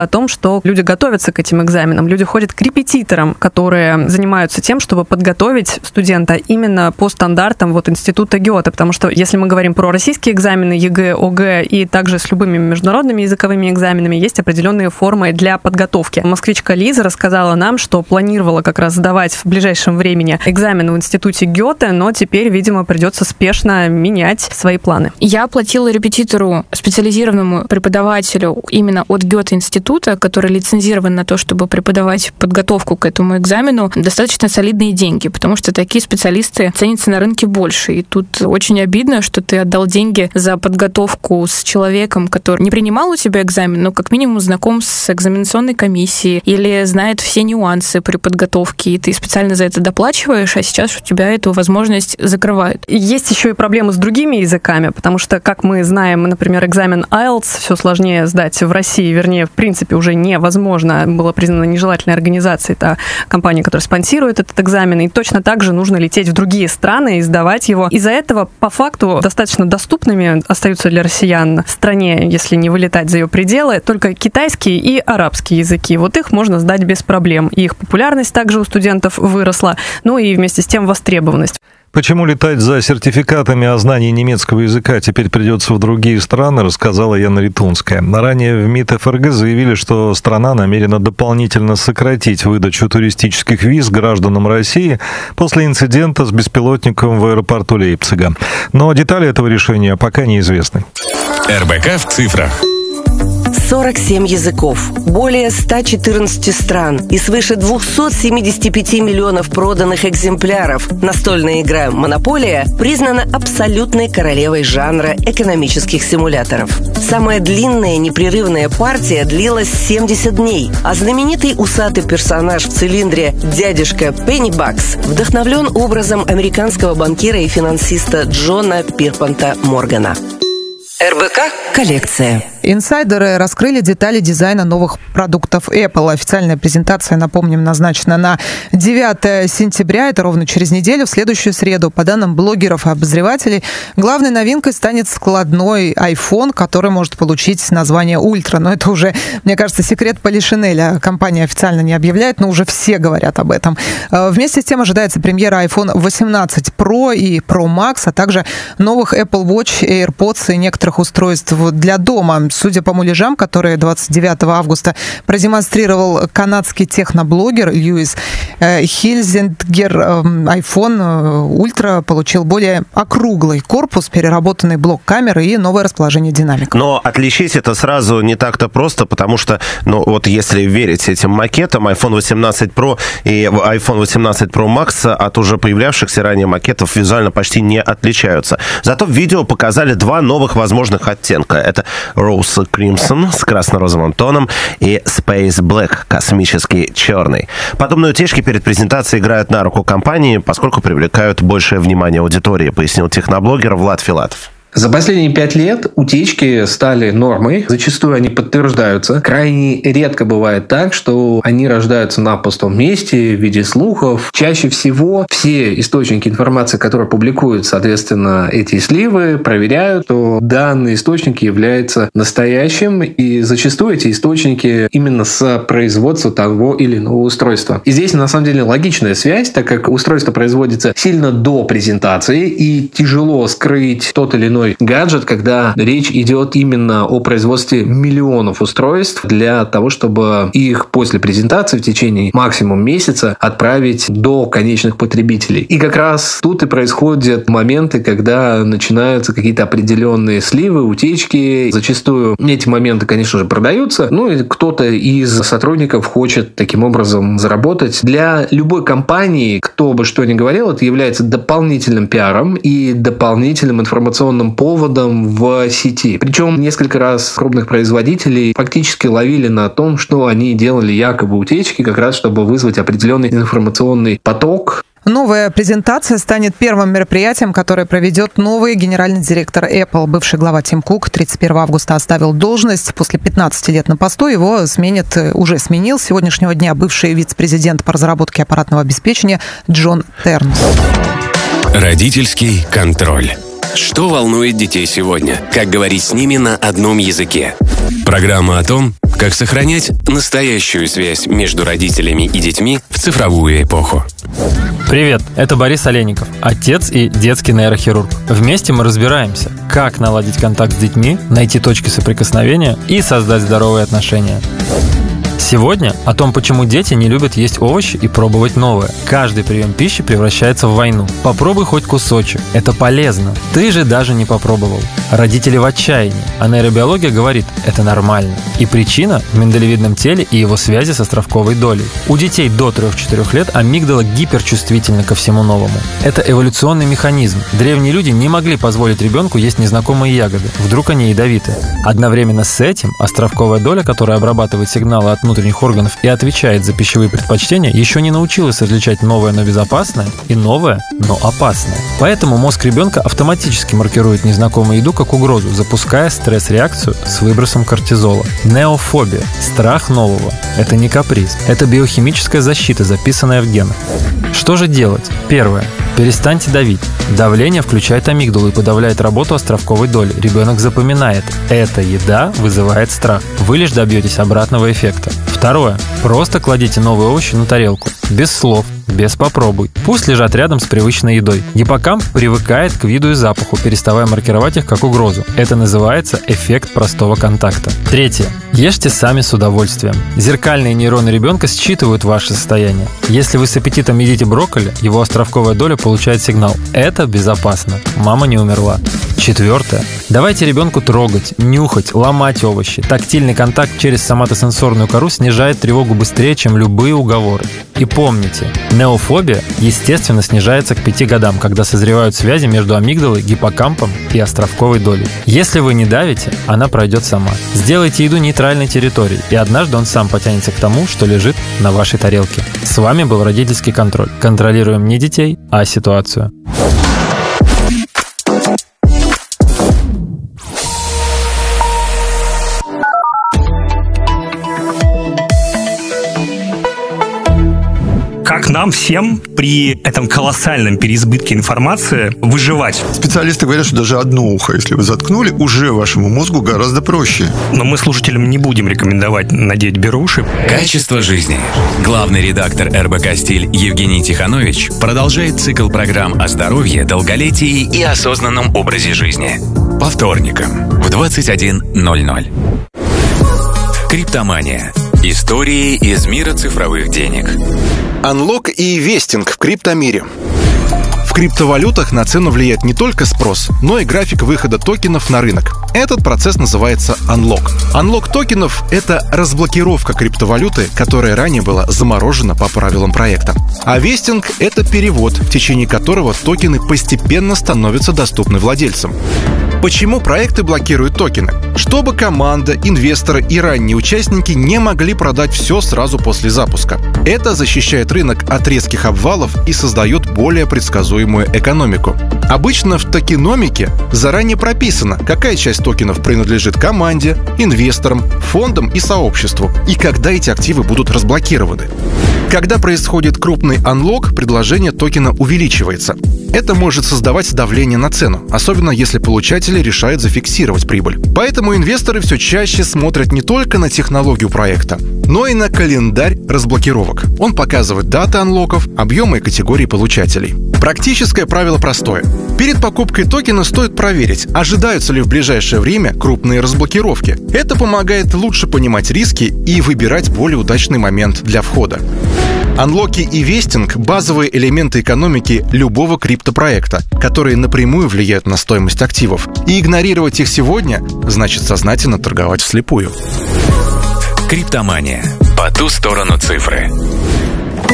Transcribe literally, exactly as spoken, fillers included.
о том, что люди готовятся к этим экзаменам, люди ходят к репетиторам, которые занимаются тем, чтобы подготовить студента именно по стандартам вот института Гёте, потому что если мы говорим про российские экзамены ЕГЭ, ОГЭ и также с любыми международными языковыми экзаменами, есть определенные формы для подготовки. Москвичка Лиза рассказала нам, что планировала как раз сдавать в ближайшем времени экзамены в институте Гёте, но теперь, видимо, придется спешно менять свои планы. Я оплатила репетитору, специализированному преподавателю именно от Гёте-института, который лицензирован на то, чтобы преподавать подготовку к этому экзамену, достаточно солидные деньги, потому что такие специалисты ценятся на рынке больше. И тут очень обидно, что ты отдал деньги за подготовку с человеком, который не принимал у тебя экзамен, но как минимум знаком с экзаменационной комиссией или знает все нюансы при подготовке, и ты специально за это доплачиваешь, а сейчас у тебя эту возможность закрывают. Есть еще и проблемы с другими языками, потому что, как мы знаем, например, экзамен айлтс все сложнее сдать в России, вернее, в принципе, уже невозможно, было признано нежелательной организацией, это компания, которая спонсирует этот экзамен, и точно так же нужно лететь в другие страны и сдавать его. Из-за этого, по факту, достаточно доступными остаются для россиян в стране, если не вылетать за ее пределы, только китайские и арабские языки. Вот их можно сдать без проблем. И их популярность также у студентов выросла, ну и вместе с тем востребованность. Почему летать за сертификатами о знании немецкого языка теперь придется в другие страны, рассказала Яна Ритунская. Ранее в МИД ФРГ заявили, что страна намерена дополнительно сократить выдачу туристических виз гражданам России после инцидента с беспилотником в аэропорту Лейпцига. Но детали этого решения пока неизвестны. РБК в цифрах. сорок семь языков, более ста четырнадцати стран и свыше двухсот семидесяти пяти миллионов проданных экземпляров. Настольная игра «Монополия» признана абсолютной королевой жанра экономических симуляторов. Самая длинная непрерывная партия длилась семьдесят дней, а знаменитый усатый персонаж в цилиндре дядюшка Пеннибакс вдохновлен образом американского банкира и финансиста Джона Пирпанта Моргана. РБК «Коллекция». Инсайдеры раскрыли детали дизайна новых продуктов Apple. Официальная презентация, напомним, назначена на девятое сентября. Это ровно через неделю, в следующую среду. По данным блогеров и обозревателей, главной новинкой станет складной iPhone, который может получить название Ультра. Но это уже, мне кажется, секрет Полишинеля. Компания официально не объявляет, но уже все говорят об этом. Вместе с тем ожидается премьера iPhone восемнадцать Pro и Pro Max, а также новых Apple Watch, AirPods и некоторых устройств для дома. Судя по муляжам, которые двадцать девятого августа продемонстрировал канадский техноблогер Льюис Хильзингер, iPhone Ultra получил более округлый корпус, переработанный блок камеры и новое расположение динамика. Но отличить это сразу не так-то просто, потому что, ну вот если верить этим макетам, iPhone восемнадцать Pro и iPhone восемнадцать Pro Max от уже появлявшихся ранее макетов визуально почти не отличаются. Зато в видео показали два новых возможных оттенка. Это Rose Crimson с красно-розовым тоном и Space Black, космический черный. Подобные утечки перед презентацией играют на руку компании, поскольку привлекают большее внимание аудитории, пояснил техноблогер Влад Филатов. За последние пять лет утечки стали нормой. Зачастую они подтверждаются. Крайне редко бывает так, что они рождаются на пустом месте в виде слухов. Чаще всего все источники информации, которые публикуют, соответственно, эти сливы, проверяют, что данный источник является настоящим. И зачастую эти источники именно с производства того или иного устройства. И здесь, на самом деле, логичная связь, так как устройство производится сильно до презентации, и тяжело скрыть тот или иной гаджет, когда речь идет именно о производстве миллионов устройств для того, чтобы их после презентации в течение максимум месяца отправить до конечных потребителей. И как раз тут и происходят моменты, когда начинаются какие-то определенные сливы, утечки. Зачастую эти моменты, конечно же, продаются. Ну и кто-то из сотрудников хочет таким образом заработать. Для любой компании, кто бы что ни говорил, это является дополнительным пиаром и дополнительным информационным поводом в сети. Причем несколько раз крупных производителей фактически ловили на том, что они делали якобы утечки, как раз чтобы вызвать определенный информационный поток. Новая презентация станет первым мероприятием, которое проведет новый генеральный директор Apple. Бывший глава Тим Кук тридцать первого августа оставил должность. После пятнадцати лет на посту его сменит, уже сменил с сегодняшнего дня бывший вице-президент по разработке аппаратного обеспечения Джон Тернс. Родительский контроль. Что волнует детей сегодня? Как говорить с ними на одном языке? Программа о том, как сохранять настоящую связь между родителями и детьми в цифровую эпоху. Привет, это Борис Олейников, отец и детский нейрохирург. Вместе мы разбираемся, как наладить контакт с детьми, найти точки соприкосновения и создать здоровые отношения. Сегодня о том, почему дети не любят есть овощи и пробовать новое. Каждый прием пищи превращается в войну. Попробуй хоть кусочек. Это полезно. Ты же даже не попробовал. Родители в отчаянии, а нейробиология говорит, это нормально. И причина в миндалевидном теле и его связи с островковой долей. У детей до трёх-четырёх лет амигдала гиперчувствительна ко всему новому. Это эволюционный механизм. Древние люди не могли позволить ребенку есть незнакомые ягоды. Вдруг они ядовиты. Одновременно с этим островковая доля, которая обрабатывает сигналы от внутренних органов и отвечает за пищевые предпочтения, еще не научилась различать новое, но безопасное и новое, но опасное. Поэтому мозг ребенка автоматически маркирует незнакомую еду как угрозу, запуская стресс-реакцию с выбросом кортизола. Неофобия – страх нового. Это не каприз. Это биохимическая защита, записанная в генах. Что же делать? Первое. Перестаньте давить. Давление включает амигдалу и подавляет работу островковой доли. Ребенок запоминает. Эта еда вызывает страх. Вы лишь добьетесь обратного эффекта. Второе. Просто кладите новые овощи на тарелку. Без слов. Без попробуй. Пусть лежат рядом с привычной едой. Гиппокамп привыкает к виду и запаху, переставая маркировать их как угрозу. Это называется эффект простого контакта. Третье. Ешьте сами с удовольствием. Зеркальные нейроны ребенка считывают ваше состояние. Если вы с аппетитом едите брокколи, его островковая доля получает сигнал. Это безопасно. Мама не умерла. Четвертое. Давайте ребенку трогать, нюхать, ломать овощи. Тактильный контакт через соматосенсорную кору снижает тревогу быстрее, чем любые уговоры. И помните, неофобия, естественно, снижается к пяти годам, когда созревают связи между амигдалой, гиппокампом и островковой долей. Если вы не давите, она пройдет сама. Сделайте еду нейтральной территорией, и однажды он сам потянется к тому, что лежит на вашей тарелке. С вами был родительский контроль. Контролируем не детей, а ситуацию. Как нам всем при этом колоссальном переизбытке информации выживать? Специалисты говорят, что даже одно ухо, если вы заткнули, уже вашему мозгу гораздо проще. Но мы слушателям не будем рекомендовать надеть беруши. Качество жизни. Главный редактор эр бэ ка «Стиль» Евгений Тиханович продолжает цикл программ о здоровье, долголетии и осознанном образе жизни. По вторникам в двадцать один ноль ноль. Криптомания. Истории из мира цифровых денег. Анлок и вестинг в криптомире. В криптовалютах на цену влияет не только спрос, но и график выхода токенов на рынок. Этот процесс называется анлок. Анлок токенов — это разблокировка криптовалюты, которая ранее была заморожена по правилам проекта. А вестинг — это перевод, в течение которого токены постепенно становятся доступны владельцам. Почему проекты блокируют токены? Чтобы команда, инвесторы и ранние участники не могли продать все сразу после запуска. Это защищает рынок от резких обвалов и создает более предсказуемую экономику. Обычно в токеномике заранее прописано, какая часть токенов принадлежит команде, инвесторам, фондам и сообществу, и когда эти активы будут разблокированы. Когда происходит крупный анлок, предложение токена увеличивается. Это может создавать давление на цену, особенно если получатели решают зафиксировать прибыль. Поэтому инвесторы все чаще смотрят не только на технологию проекта, но и на календарь разблокировок. Он показывает даты анлоков, объемы и категории получателей. Практическое правило простое. Перед покупкой токена стоит проверить, ожидаются ли в ближайшее время крупные разблокировки. Это помогает лучше понимать риски и выбирать более удачный момент для входа. Анлоки и вестинг – базовые элементы экономики любого криптопроекта, которые напрямую влияют на стоимость активов. И игнорировать их сегодня – значит сознательно торговать вслепую. Криптомания. По ту сторону цифры.